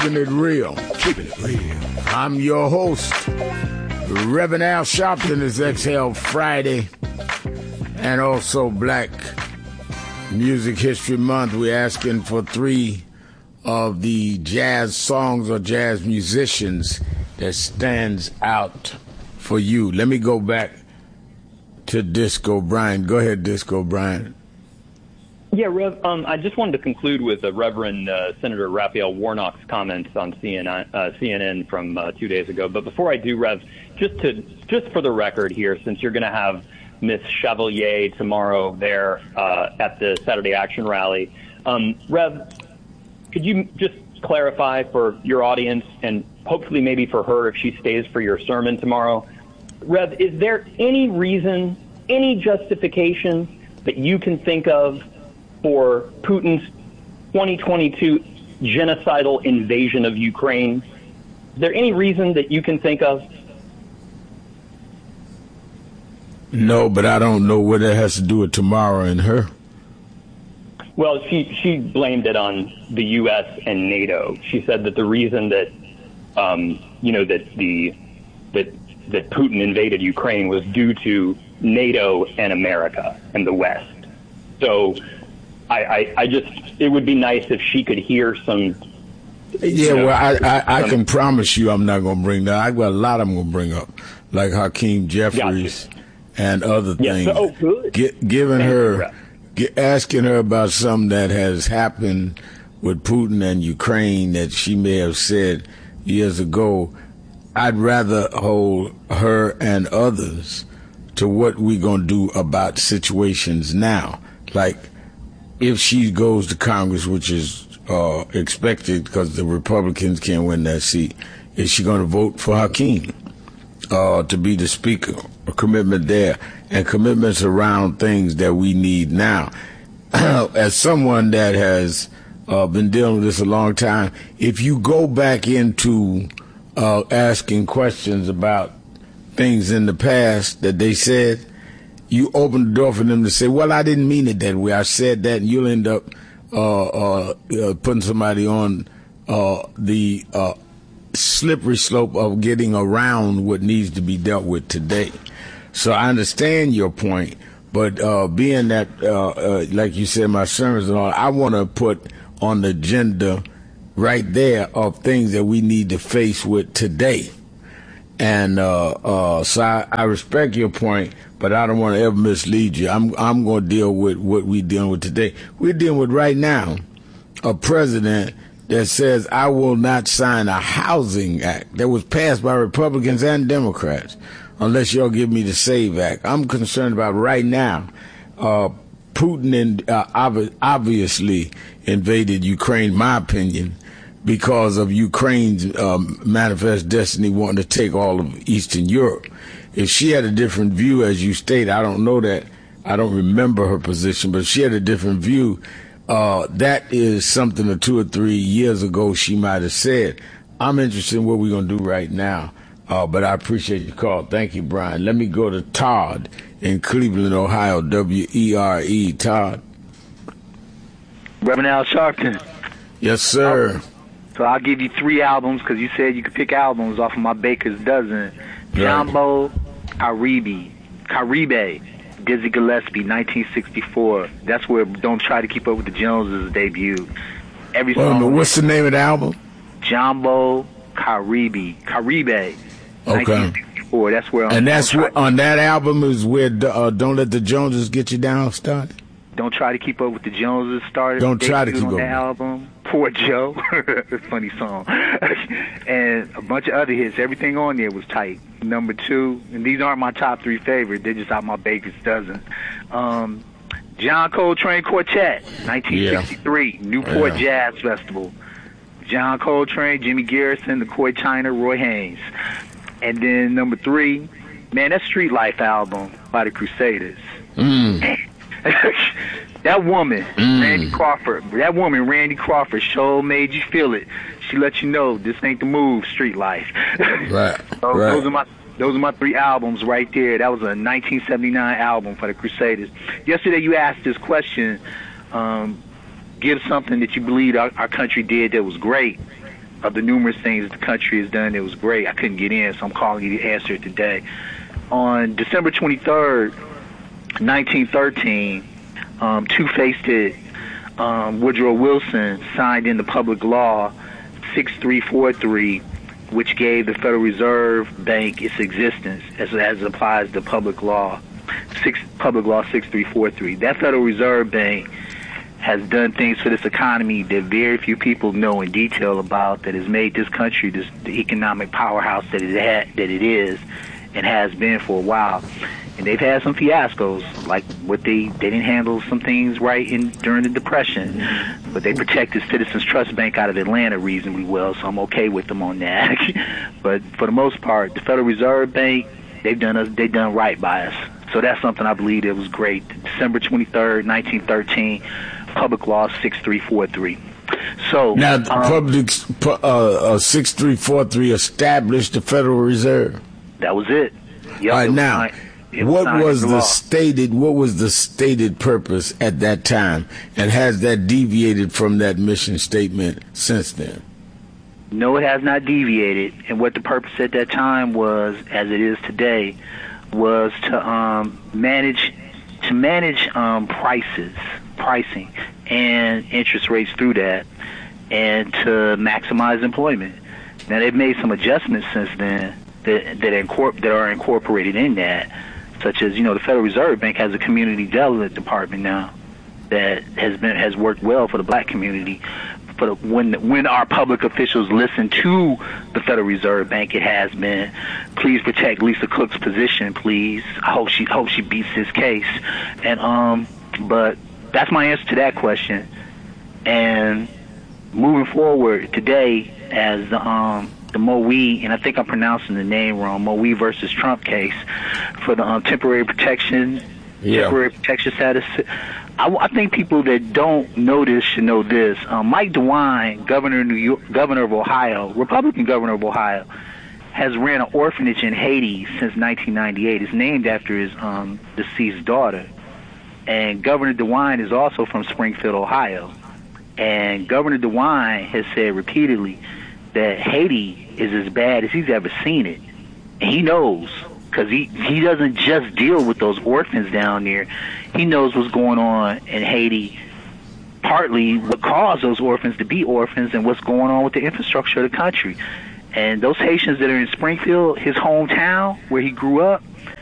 keeping it real. Keeping it real. I'm your host, Reverend Al Sharpton. Is Exhale Friday, and also Black Music History Month. We're asking for 3 of the jazz songs or jazz musicians that stands out for you. Let me go back to Disco Brian. Go ahead, Disco Brian. Yeah, Rev, I just wanted to conclude with Reverend Senator Raphael Warnock's comments on CNN from 2 days ago. But before I do, Rev, just for the record here, since you're going to have Miss Chevalier tomorrow there at the Saturday Action Rally, Rev, could you just clarify for your audience and hopefully maybe for her if she stays for your sermon tomorrow? Rev, is there any reason, any justification that you can think of for Putin's 2022 genocidal invasion of Ukraine? Is there any reason that you can think of? No, but I don't know what that has to do with tomorrow and her. Well, she blamed it on the U.S. and NATO. She said that the reason that that Putin invaded Ukraine was due to NATO and America and the West. So I just, it would be nice if she could hear some. Yeah, well, I can promise you I'm not going to bring that. I've got a lot I'm going to bring up, like Hakeem Jeffries and other things. Oh, good. Giving her, asking her about something that has happened with Putin and Ukraine that she may have said years ago. I'd rather hold her and others to what we're going to do about situations now. Like, if she goes to Congress, which is expected because the Republicans can't win that seat, is she going to vote for Hakeem to be the speaker? A commitment there, and commitments around things that we need now. As someone that has been dealing with this a long time, if you go back into asking questions about things in the past that they said, you open the door for them to say, well, I didn't mean it that way. I said that, and you'll end up putting somebody on the slippery slope of getting around what needs to be dealt with today. So I understand your point, but being that, like you said, my sermons and all, I want to put on the agenda right there of things that we need to face with today. And so I respect your point, but I don't want to ever mislead you. I'm going to deal with what we're dealing with today. We're dealing with right now a president that says, I will not sign a housing act that was passed by Republicans and Democrats unless y'all give me the SAVE Act. I'm concerned about right now. Putin obviously invaded Ukraine, my opinion, because of Ukraine's manifest destiny wanting to take all of Eastern Europe. If she had a different view, as you state, I don't know that, I don't remember her position, but if she had a different view, that is something that 2 or 3 years ago she might have said. I'm interested in what we're going to do right now, but I appreciate your call. Thank you, Brian. Let me go to Todd in Cleveland, Ohio, WERE. Todd. Reverend Al Sharpton. Yes, sir. So I'll give you 3 albums because you said you could pick albums off of my Baker's Dozen. Jambo, Caribe, Dizzy Gillespie, 1964. That's where Don't Try to Keep Up with the Joneses debuted. Every song. What's the name of the album? Jambo, Caribe, 1964. That's where. And that's where, on that album is where Don't Let the Joneses Get You Down started. Don't Try to Keep Up with the Joneses started. Don't Try to Keep Up. On that album. Poor Joe. Funny song. And a bunch of other hits. Everything on there was tight. Number 2, and these aren't my top 3 favorites. They're just out my Baker's Dozen. John Coltrane Quartet, 1963, Newport Jazz Festival. John Coltrane, Jimmy Garrison, the Coy China, Roy Haynes. And then number 3, man, that Street Life album by the Crusaders. That woman, Randy Crawford, sure made you feel it. She let you know this ain't the move, Street Life. Right. Those are my 3 albums right there. That was a 1979 album for the Crusaders. Yesterday you asked this question, give something that you believe our country did that was great. of the numerous things the country has done. It was great. I couldn't get in, so I'm calling you to answer it today. On December 23rd, 1913, two-faced Woodrow Wilson signed into public law 6343, which gave the Federal Reserve Bank its existence as it applies to public law 6343. That Federal Reserve Bank has done things for this economy that very few people know in detail about, that has made this country the economic powerhouse that it is and has been for a while. And they've had some fiascos, like what they didn't handle some things right during the Depression, but they protected Citizens Trust Bank out of Atlanta reasonably well, so I'm okay with them on that. But for the most part, the Federal Reserve Bank, they've done right by us. So that's something I believe that was great. December 23rd, 1913, Public Law 6343. So now, Public 6343 established the Federal Reserve. That was it. Yep, all right, now. What was the stated purpose at that time, and has that deviated from that mission statement since then? No, it has not deviated. And what the purpose at that time was, as it is today, was to manage pricing and interest rates through that, and to maximize employment. Now they've made some adjustments since then that are incorporated in that. Such as, the Federal Reserve Bank has a community development department now that has worked well for the black community. But when our public officials listen to the Federal Reserve Bank, it has been, please protect Lisa Cook's position, please. I hope she beats this case. And but that's my answer to that question. And moving forward today, as the Moe, and I think I'm pronouncing the name wrong, Moe versus Trump case for the temporary protection status. I think people that don't know this should know this. Mike DeWine, governor of Ohio, Republican governor of Ohio, has ran an orphanage in Haiti since 1998. It's named after his deceased daughter. And Governor DeWine is also from Springfield, Ohio. And Governor DeWine has said repeatedly that Haiti is as bad as he's ever seen it. And he knows, because he doesn't just deal with those orphans down there. He knows what's going on in Haiti, partly what caused those orphans to be orphans, and what's going on with the infrastructure of the country. And those Haitians that are in Springfield, his hometown, where he grew up,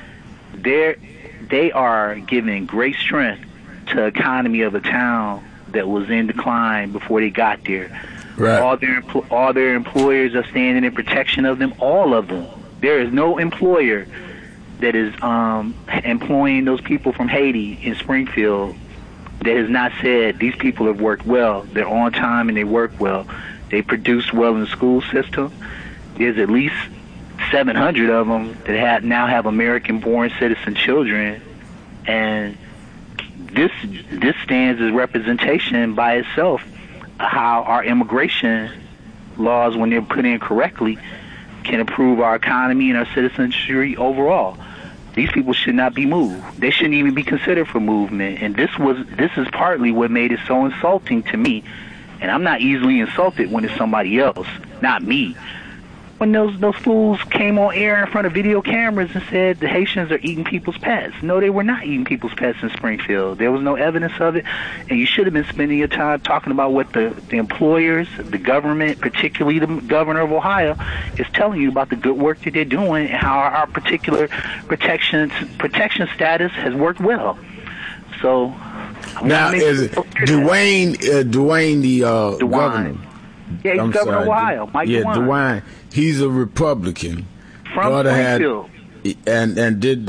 they are giving great strength to the economy of a town that was in decline before they got there. Right. All their employers are standing in protection of them, all of them. There is no employer that is employing those people from Haiti in Springfield that has not said these people have worked well. They're on time and they work well. They produce well in the school system. There's at least 700 of them that now have American-born citizen children, and this stands as representation by itself of how our immigration laws, when they're put in correctly, can improve our economy and our citizenry overall. These people should not be moved. They shouldn't even be considered for movement. And this is partly what made it so insulting to me. And I'm not easily insulted when it's somebody else, not me. When those fools came on air in front of video cameras and said the Haitians are eating people's pets. No, they were not eating people's pets in Springfield. There was no evidence of it. And you should have been spending your time talking about what the employers, the government, particularly the governor of Ohio, is telling you about the good work that they're doing and how our particular protection status has worked well. So now is it Dwayne the governor? Yeah, he's governor of Ohio. Mike DeWine. He's a Republican. From Springfield. And did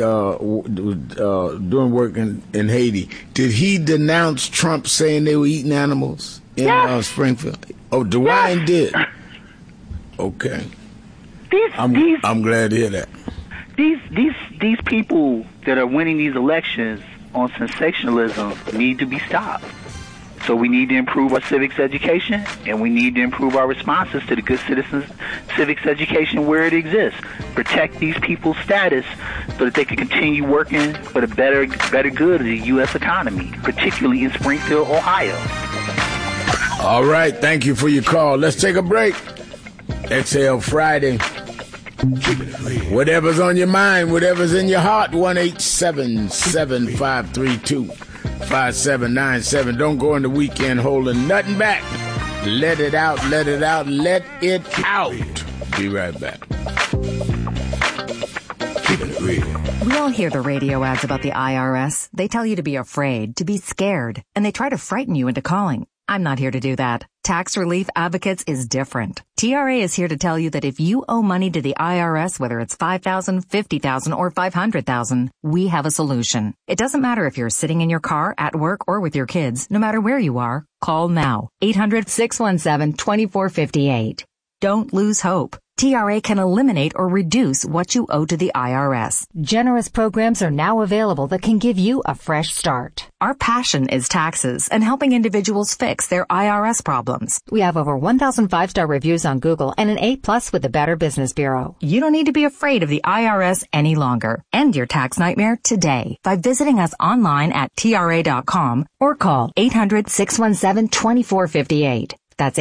doing work in Haiti. Did he denounce Trump saying they were eating animals in Springfield? Oh, DeWine did. Okay. I'm glad to hear that. These people that are winning these elections on sensationalism need to be stopped. So we need to improve our civics education, and we need to improve our responses to the good citizens civics education where it exists. Protect these people's status so that they can continue working for the better good of the U.S. economy, particularly in Springfield, Ohio. All right. Thank you for your call. Let's take a break. Exhale Friday. Whatever's on your mind, whatever's in your heart, 1-877-532-5797. Don't go in the weekend holding nothing back. Let it out, let it out, let it out. Be right back. Keeping it real. We all hear the radio ads about the IRS. They tell you to be afraid, to be scared, and they try to frighten you into calling. I'm not here to do that. Tax Relief Advocates is different. TRA is here to tell you that if you owe money to the IRS, whether it's $5,000, $50,000, or $500,000, we have a solution. It doesn't matter if you're sitting in your car, at work, or with your kids. No matter where you are, call now. 800-617-2458. Don't lose hope. TRA can eliminate or reduce what you owe to the IRS. Generous programs are now available that can give you a fresh start. Our passion is taxes and helping individuals fix their IRS problems. We have over 1,000 5-star reviews on Google and an A+ with the Better Business Bureau. You don't need to be afraid of the IRS any longer. End your tax nightmare today by visiting us online at TRA.com or call 800-617-2458. That's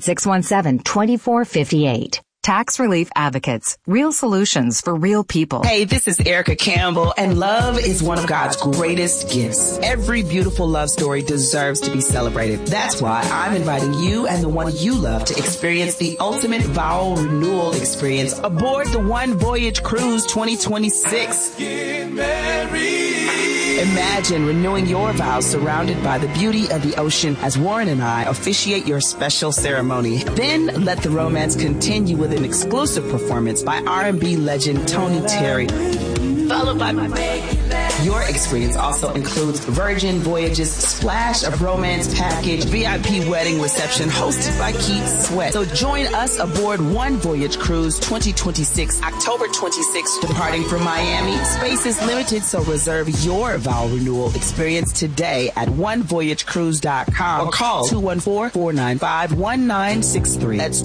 800-617-2458. Tax Relief Advocates. Real solutions for real people. Hey, this is Erica Campbell, and love is one of God's greatest gifts. Every beautiful love story deserves to be celebrated. That's why I'm inviting you and the one you love to experience the ultimate vow renewal experience aboard the One Voyage Cruise 2026. Get married. Imagine renewing your vows surrounded by the beauty of the ocean as Warren and I officiate your special ceremony. Then let the romance continue with an exclusive performance by R&B legend Tony Terry, followed by your experience also includes Virgin Voyages, Splash of Romance Package, VIP wedding reception hosted by Keith Sweat. So join us aboard One Voyage Cruise 2026, October 26th, departing from Miami. Space is limited, so reserve your vow renewal experience today at onevoyagecruise.com or call 214-495-1963. That's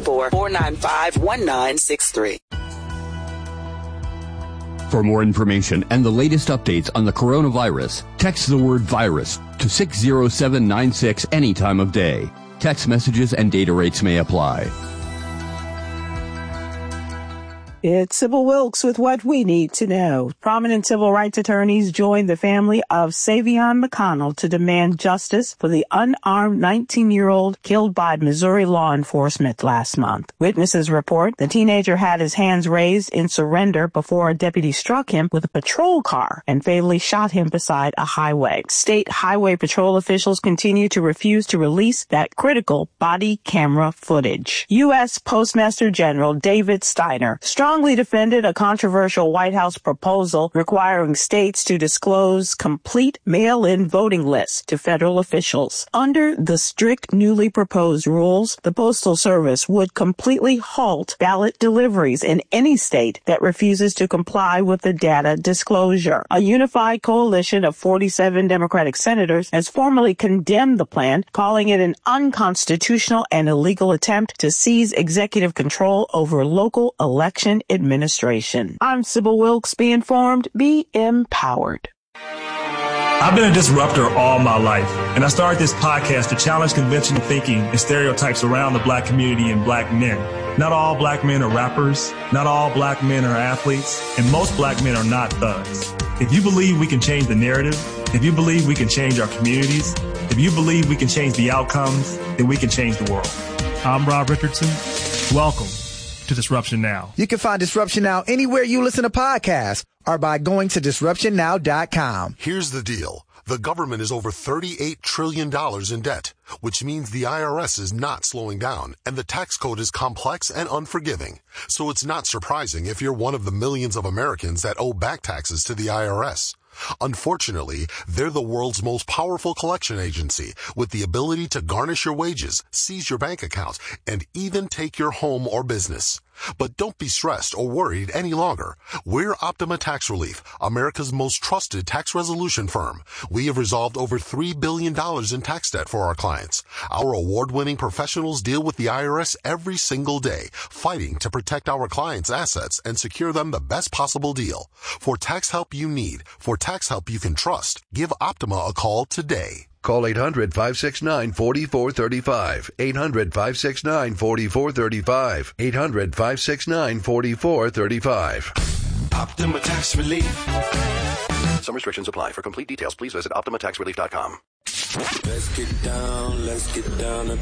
214-495-1963. For more information and the latest updates on the coronavirus, text the word virus to 60796 any time of day. Text messages and data rates may apply. It's Sybil Wilkes with what we need to know. Prominent civil rights attorneys joined the family of Savion McConnell to demand justice for the unarmed 19-year-old killed by Missouri law enforcement last month. Witnesses report the teenager had his hands raised in surrender before a deputy struck him with a patrol car and fatally shot him beside a highway. State highway patrol officials continue to refuse to release that critical body camera footage. U.S. Postmaster General David Steiner strongly defended a controversial White House proposal requiring states to disclose complete mail-in voting lists to federal officials. Under the strict newly proposed rules, the Postal Service would completely halt ballot deliveries in any state that refuses to comply with the data disclosure. A unified coalition of 47 Democratic senators has formally condemned the plan, calling it an unconstitutional and illegal attempt to seize executive control over local election administration. I'm Sybil Wilkes. Be informed, be empowered. I've been a disruptor all my life, and I started this podcast to challenge conventional thinking and stereotypes around the black community and black men. Not all black men are rappers, not all black men are athletes, and most black men are not thugs. If you believe we can change the narrative, if you believe we can change our communities, if you believe we can change the outcomes, then we can change the world. I'm Rob Richardson. Welcome to Disruption Now. You can find Disruption Now anywhere you listen to podcasts or by going to DisruptionNow.com. Here's the deal. The government is over $38 trillion in debt, which means the IRS is not slowing down, and the tax code is complex and unforgiving. So it's not surprising if you're one of the millions of Americans that owe back taxes to the IRS. Unfortunately, they're the world's most powerful collection agency with the ability to garnish your wages, seize your bank accounts, and even take your home or business. But don't be stressed or worried any longer. We're Optima Tax Relief, America's most trusted tax resolution firm. We have resolved over $3 billion in tax debt for our clients. Our award-winning professionals deal with the IRS every single day, fighting to protect our clients' assets and secure them the best possible deal. For tax help you need, for tax help you can trust, give Optima a call today. Call 800-569-4435. 800-569-4435. 800-569-4435. Optima Tax Relief. Some restrictions apply. For complete details, please visit OptimaTaxRelief.com. Let's get down to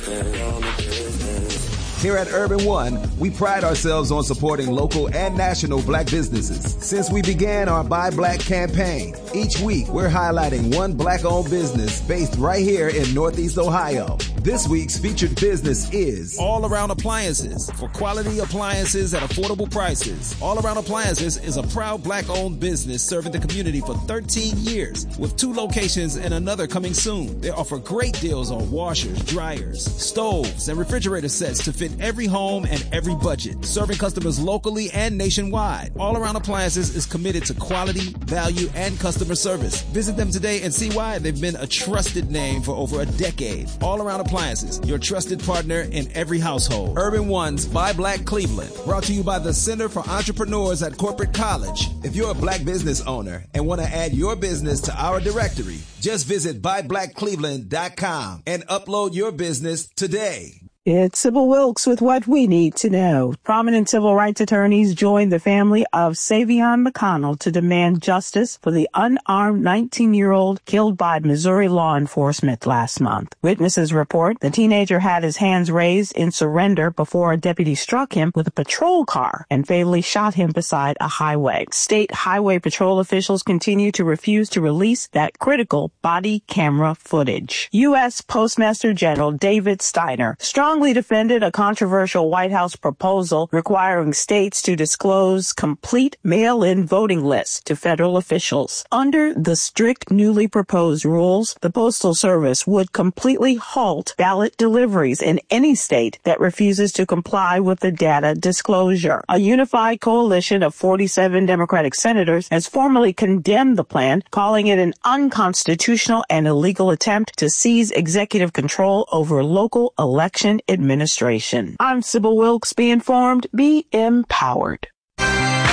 business. Here at Urban One, we pride ourselves on supporting local and national black businesses. Since we began our Buy Black campaign, each week we're highlighting one black-owned business based right here in Northeast Ohio. This week's featured business is All Around Appliances, for quality appliances at affordable prices. All Around Appliances is a proud black-owned business serving the community for 13 years, with 2 locations and another coming soon. They offer great deals on washers, dryers, stoves, and refrigerator sets to fit every home and every budget, serving customers locally and nationwide. All Around Appliances is committed to quality, value, and customer service. Visit them today and see why they've been a trusted name for over a decade. All Around Appliances, your trusted partner in every household. Urban One's Buy Black Cleveland, brought to you by the Center for Entrepreneurs at Corporate College. If you're a black business owner and want to add your business to our directory, just visit buyblackcleveland.com and upload your business today. It's Sybil Wilkes with what we need to know. Prominent civil rights attorneys joined the family of Savion McConnell to demand justice for the unarmed 19-year-old killed by Missouri law enforcement last month. Witnesses report the teenager had his hands raised in surrender before a deputy struck him with a patrol car and fatally shot him beside a highway. State highway patrol officials continue to refuse to release that critical body camera footage. U.S. Postmaster General David Steiner strongly defended a controversial White House proposal requiring states to disclose complete mail-in voting lists to federal officials. Under the strict newly proposed rules, the Postal Service would completely halt ballot deliveries in any state that refuses to comply with the data disclosure. A unified coalition of 47 Democratic senators has formally condemned the plan, calling it an unconstitutional and illegal attempt to seize executive control over local election administration. I'm Sybil Wilkes. Be informed, be empowered.